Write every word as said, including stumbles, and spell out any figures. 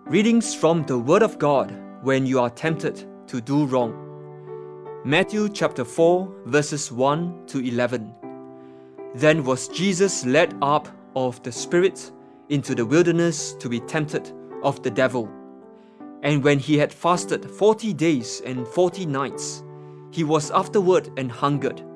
Readings from the Word of God when you are tempted to do wrong. Matthew chapter four, verses one to eleven. Then was Jesus led up of the Spirit into the wilderness to be tempted of the devil. And when he had fasted forty days and forty nights, he was afterward and hungered.